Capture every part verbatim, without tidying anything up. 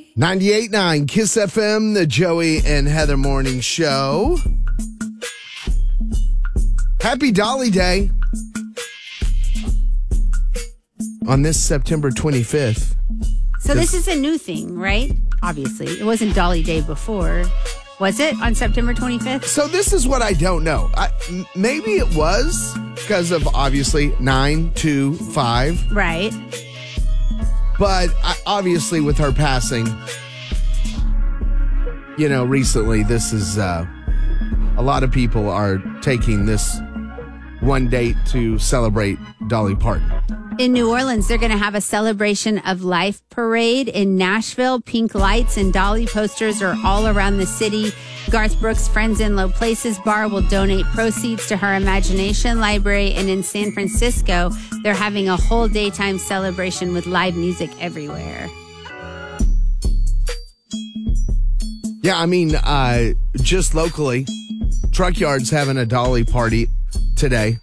ninety-eight point nine Kiss F M, the Joey and Heather Morning Show. Happy Dolly Day on this September twenty-fifth. So this is a new thing, right? Obviously. It wasn't Dolly Day before. Was it on September twenty-fifth? So this is what I don't know. I, m- maybe it was because of obviously nine two five. Right. But I, obviously with her passing, you know, recently, this is, uh, a lot of people are taking this one date to celebrate Dolly Parton. In New Orleans, they're going to have a celebration of life parade. In Nashville, pink lights and Dolly posters are all around the city. Garth Brooks' Friends in Low Places bar will donate proceeds to her Imagination Library. And in San Francisco, they're having a whole daytime celebration with live music everywhere. Yeah, I mean, uh, just locally, Truck Yard's having a Dolly party today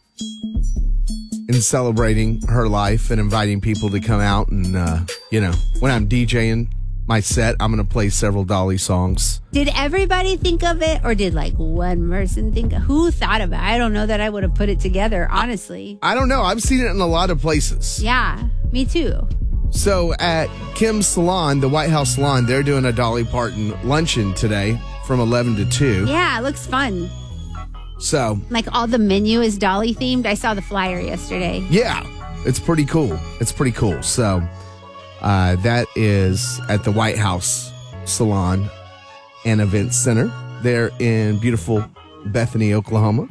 and celebrating her life and inviting people to come out. And, uh, you know, when I'm DJing my set, I'm going to play several Dolly songs. Did everybody think of it, or did like one person think? Who thought of it? I don't know that I would have put it together, honestly. I don't know. I've seen it in a lot of places. Yeah, me too. So at Kim's Salon, the White House Salon, they're doing a Dolly Parton luncheon today from eleven to two. Yeah, it looks fun. So, like all the menu is Dolly themed. I saw the flyer yesterday. Yeah, it's pretty cool. It's pretty cool. So, uh, that is at the White House Salon and Event Center. They're in beautiful Bethany, Oklahoma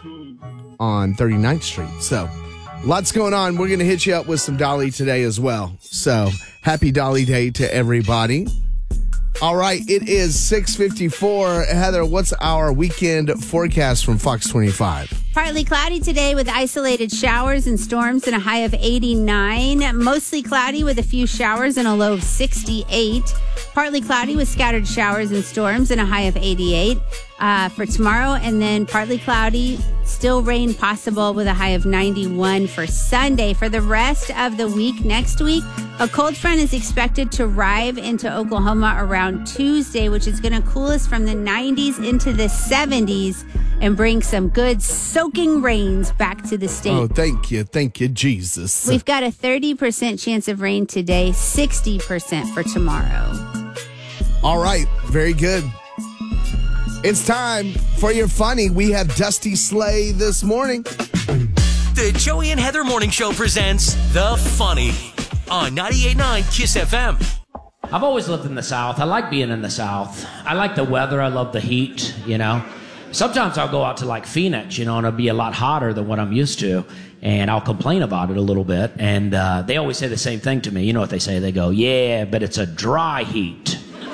on thirty-ninth Street. So, lots going on. We're going to hit you up with some Dolly today as well. So, happy Dolly Day to everybody. All right, it is six fifty-four. Heather, what's our weekend forecast from Fox twenty-five? Partly cloudy today with isolated showers and storms and a high of eighty-nine. Mostly cloudy with a few showers and a low of sixty-eight. Partly cloudy with scattered showers and storms and a high of eighty-eight uh, for tomorrow. And then partly cloudy, still rain possible with a high of ninety-one for Sunday. For the rest of the week, next week, a cold front is expected to arrive into Oklahoma around Tuesday, which is going to cool us from the nineties into the seventies and bring some good soaking rains back to the state. Oh, thank you. Thank you, Jesus. We've got a thirty percent chance of rain today, sixty percent for tomorrow. All right. Very good. It's time for your funny. We have Dusty Slay this morning. The Joey and Heather Morning Show presents The Funny on ninety-eight point nine Kiss F M. I've always lived in the South. I like being in the South. I like the weather. I love the heat, you know. Sometimes I'll go out to like Phoenix, you know, and it'll be a lot hotter than what I'm used to. And I'll complain about it a little bit. And uh, they always say the same thing to me. You know what they say? They go, yeah, but it's a dry heat.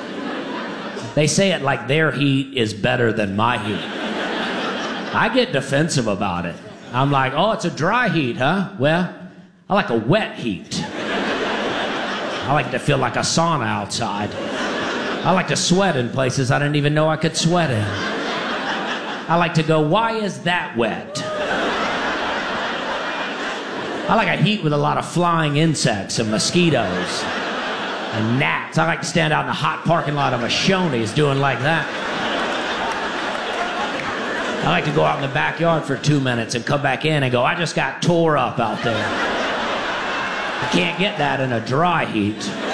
They say it like their heat is better than my heat. I get defensive about it. I'm like, oh, it's a dry heat, huh? Well, I like a wet heat. I like to feel like a sauna outside. I like to sweat in places I didn't even know I could sweat in. I like to go, why is that wet? I like a heat with a lot of flying insects and mosquitoes and gnats. I like to stand out in the hot parking lot of a Shoney's doing like that. I like to go out in the backyard for two minutes and come back in and go, I just got tore up out there. You can't get that in a dry heat.